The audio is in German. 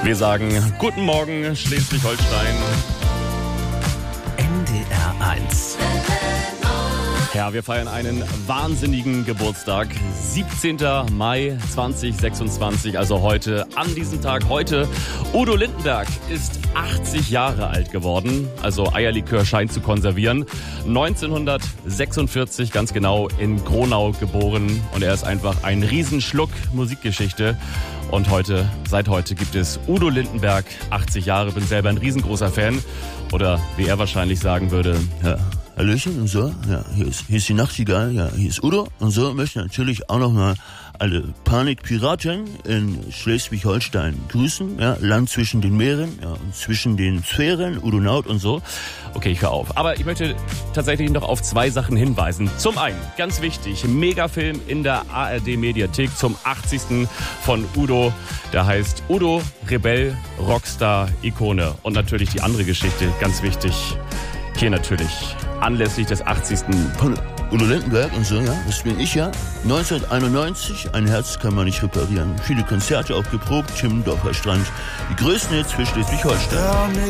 Wir sagen guten Morgen Schleswig-Holstein. NDR 1. Ja, wir feiern einen wahnsinnigen Geburtstag. 17. Mai 2026, also heute, an diesem Tag heute. Udo Lindenberg ist 80 Jahre alt geworden, also Eierlikör scheint zu konservieren. 1946, ganz genau, in Gronau geboren. Und er ist einfach ein Riesenschluck Musikgeschichte. Und heute, seit heute gibt es Udo Lindenberg, 80 Jahre, bin selber ein riesengroßer Fan. Oder wie er wahrscheinlich sagen würde, ja. Hallöchen und so, ja, hier ist die Nachtigall, ja, hier ist Udo und so, möchte natürlich auch nochmal alle Panikpiraten in Schleswig-Holstein grüßen, ja, Land zwischen den Meeren, ja, und zwischen den Sphären, Udo Naut und so. Okay, ich höre auf. Aber ich möchte tatsächlich noch auf zwei Sachen hinweisen. Zum einen, ganz wichtig, Megafilm in der ARD-Mediathek zum 80. von Udo. Der heißt Udo, Rebell, Rockstar, Ikone. Und natürlich die andere Geschichte, ganz wichtig, hier natürlich anlässlich des 80. von Udo Lindenberg und so, ja, das bin ich ja. 1991, ein Herz kann man nicht reparieren. Viele Konzerte auch geprobt, Timmendorfer Strand. Die größten Hits für Schleswig-Holstein.